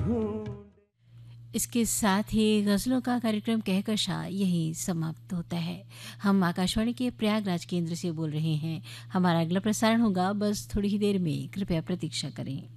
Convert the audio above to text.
ढूंढ। इसके साथ ही गज़लों का कार्यक्रम कहकशा यही समाप्त होता है। हम आकाशवाणी के प्रयागराज केंद्र से बोल रहे हैं। हमारा अगला प्रसारण होगा बस थोड़ी ही देर में, कृपया प्रतीक्षा करें।